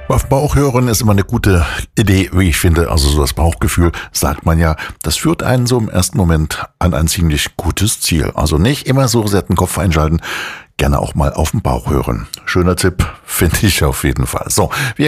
Auf Bauch hören ist immer eine gute Idee, wie ich finde. Also so das Bauchgefühl, sagt man ja, das führt einen so im ersten Moment an ein ziemlich gutes Ziel. Also nicht immer so sehr den Kopf einschalten, gerne auch mal auf den Bauch hören. Schöner Tipp, finde ich auf jeden Fall. So, wir